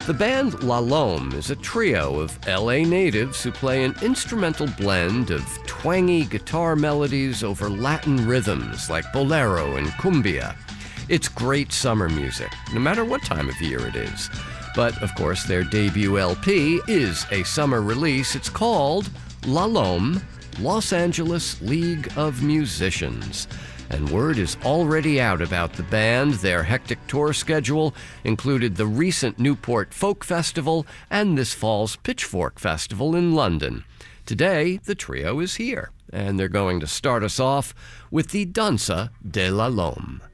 The band La Lome is a trio of L.A. natives who play an instrumental blend of twangy guitar melodies over Latin rhythms like bolero and cumbia. It's great summer music, no matter what time of year it is. But, of course, their debut LP is a summer release. It's called La Lome, Los Angeles League of Musicians. And word is already out about the band. Their hectic tour schedule included the recent Newport Folk Festival and this fall's Pitchfork Festival in London. Today, the trio is here, and they're going to start us off with the Danza de la Lome.